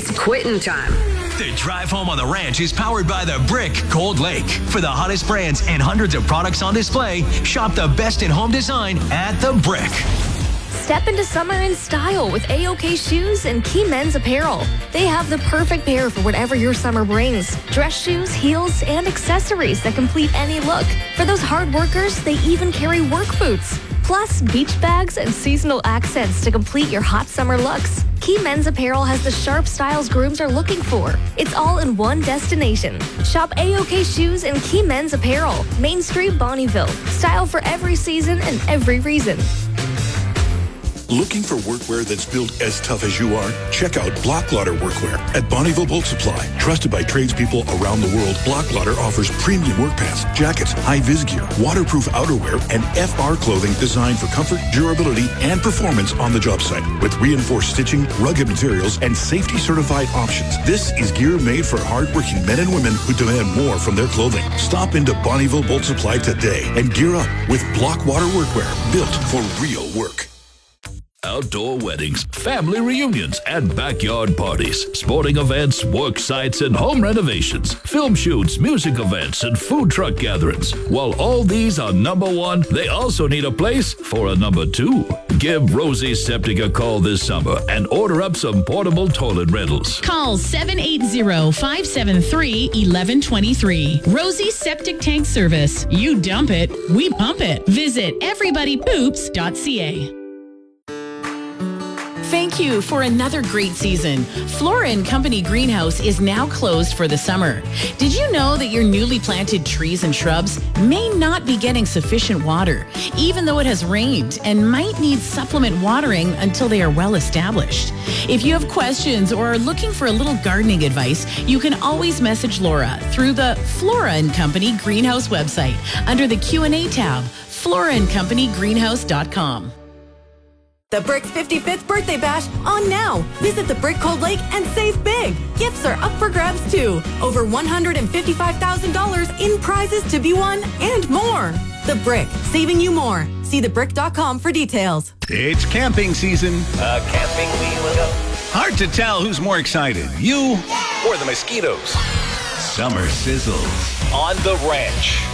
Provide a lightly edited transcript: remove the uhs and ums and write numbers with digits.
It's quitting time. The drive home on the ranch is powered by The Brick Cold Lake. For the hottest brands and hundreds of products on display, shop the best in home design at The Brick. Step into summer in style with A-OK Shoes and Key Men's Apparel. They have the perfect pair for whatever your summer brings. Dress shoes, heels, and accessories that complete any look. For those hard workers, they even carry work boots. Plus, beach bags and seasonal accents to complete your hot summer looks. Key Men's Apparel has the sharp styles grooms are looking for. It's all in one destination. Shop A-OK Shoes and Key Men's Apparel. Main Street, Bonnyville. Style for every season and every reason. Looking for workwear that's built as tough as you are? Check out Blocklader Workwear at Bonnyville Boat Supply. Trusted by tradespeople around the world, Blocklader offers premium work pants, jackets, high-vis gear, waterproof outerwear, and FR clothing designed for comfort, durability, and performance on the job site. With reinforced stitching, rugged materials, and safety-certified options, this is gear made for hard-working men and women who demand more from their clothing. Stop into Bonnyville Boat Supply today and gear up with Blockwater Workwear, built for real work. Outdoor weddings, family reunions, and backyard parties, sporting events, work sites, and home renovations, film shoots, music events, and food truck gatherings. While all these are number one, they also need a place for a number two. Give Rosie Septic a call this summer and order up some portable toilet rentals. Call 780-573-1123. Rosie Septic Tank Service. You dump it, we pump it. Visit everybodypoops.ca. Thank you for another great season. Flora & Company Greenhouse is now closed for the summer. Did you know that your newly planted trees and shrubs may not be getting sufficient water, even though it has rained, and might need supplement watering until they are well established? If you have questions or are looking for a little gardening advice, you can always message Laura through the Flora & Company Greenhouse website under the Q&A tab, floraandcompanygreenhouse.com. The Brick's 55th birthday bash on now. Visit the Brick Cold Lake and save big. Gifts are up for grabs too. Over $155,000 in prizes to be won and more. The Brick, saving you more. See thebrick.com for details. It's camping season. Camping we will go. Hard to tell who's more excited, you or the mosquitoes. Summer sizzles On the ranch.